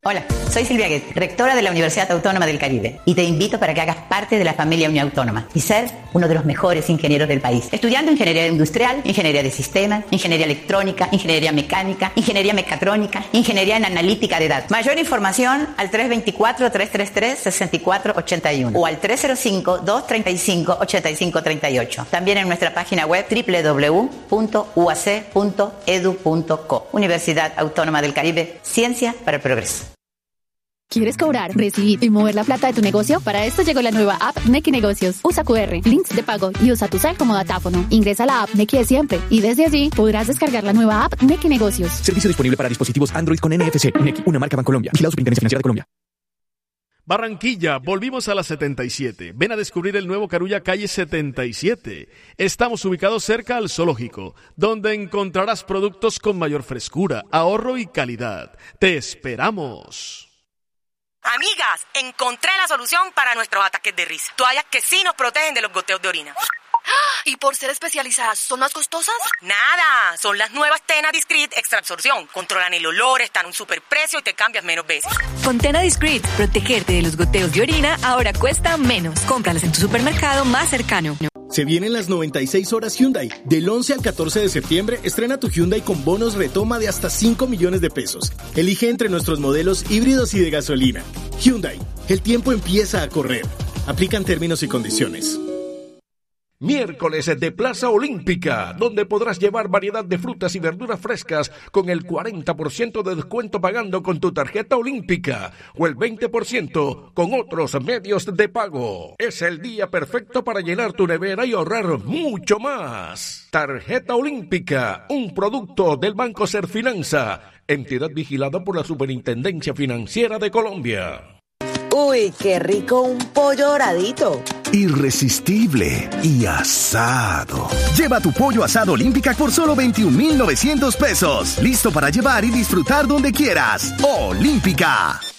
Hola, soy Silvia Guet, rectora de la Universidad Autónoma del Caribe, y te invito para que hagas parte de la familia Uniautónoma y ser uno de los mejores ingenieros del país. Estudiando ingeniería industrial, ingeniería de sistemas, ingeniería electrónica, ingeniería mecánica, ingeniería mecatrónica, ingeniería en analítica de datos. Mayor información al 324-333-6481 o al 305-235-8538. También en nuestra página web www.uac.edu.co. Universidad Autónoma del Caribe, ciencia para el progreso. ¿Quieres cobrar, recibir y mover la plata de tu negocio? Para esto llegó la nueva app Nequi Negocios. Usa QR, links de pago y usa tu cel como datáfono. Ingresa a la app Nequi de siempre y desde allí podrás descargar la nueva app Nequi Negocios. Servicio disponible para dispositivos Android con NFC. Nequi, una marca Bancolombia. Vigilado Superintendencia Financiera de Colombia. Barranquilla, volvimos a la 77. Ven a descubrir el nuevo Carulla Calle 77. Estamos ubicados cerca al zoológico, donde encontrarás productos con mayor frescura, ahorro y calidad. ¡Te esperamos! Amigas, encontré la solución para nuestros ataques de risa. Toallas que sí nos protegen de los goteos de orina. ¿Y por ser especializadas, son más costosas? Nada, son las nuevas Tena Discreet Extra Absorción. Controlan el olor, están a un superprecio y te cambias menos veces. Con Tena Discreet, protegerte de los goteos de orina ahora cuesta menos. Cómpralas en tu supermercado más cercano. Se vienen las 96 horas Hyundai. Del 11 al 14 de septiembre, estrena tu Hyundai con bonos retoma de hasta 5 millones de pesos. Elige entre nuestros modelos híbridos y de gasolina. Hyundai, el tiempo empieza a correr. Aplican términos y condiciones. Miércoles de Plaza Olímpica, donde podrás llevar variedad de frutas y verduras frescas con el 40% de descuento pagando con tu tarjeta olímpica o el 20% con otros medios de pago. Es el día perfecto para llenar tu nevera y ahorrar mucho más. Tarjeta Olímpica, un producto del Banco Serfinanza, entidad vigilada por la Superintendencia Financiera de Colombia. Uy, qué rico un pollo doradito. Irresistible y asado. Lleva tu pollo asado Olímpica por solo 21,900 pesos. Listo para llevar y disfrutar donde quieras. Olímpica.